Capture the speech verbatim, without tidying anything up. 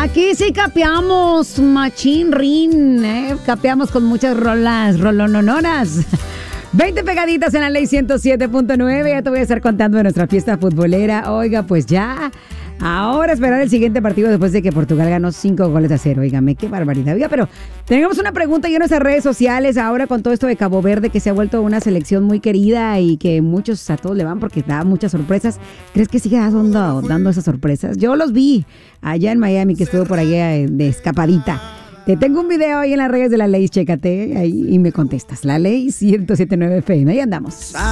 Aquí sí capeamos, machín rin, ¿eh? Capeamos con muchas rolas, rolonononas. veinte pegaditas en la ley ciento siete punto nueve. Ya te voy a estar contando de nuestra fiesta futbolera. Oiga, pues ya. Ahora esperar el siguiente partido después de que Portugal ganó cinco goles a cero. Óigame, qué barbaridad. Oiga, pero tenemos una pregunta ya en nuestras redes sociales. Ahora con todo esto de Cabo Verde, que se ha vuelto una selección muy querida y que muchos a todos le van porque da muchas sorpresas. ¿Crees que siga dando, dando esas sorpresas? Yo los vi allá en Miami, que estuvo por allá de escapadita. Te tengo un video ahí en las redes de la ley, chécate ahí y me contestas. La ley ciento siete punto nueve F M, ahí andamos.